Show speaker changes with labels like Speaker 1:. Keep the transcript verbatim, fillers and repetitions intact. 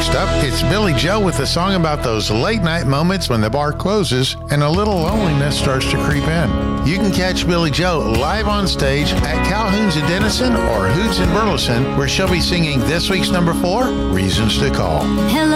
Speaker 1: Next up, it's Billy Joe with a song about those late night moments when the bar closes and a little loneliness starts to creep in. You can catch Billy Joe live on stage at Calhoun's in Denison or Hoots in Burleson, where she'll be singing this week's number four, Reasons to Call.
Speaker 2: Hello.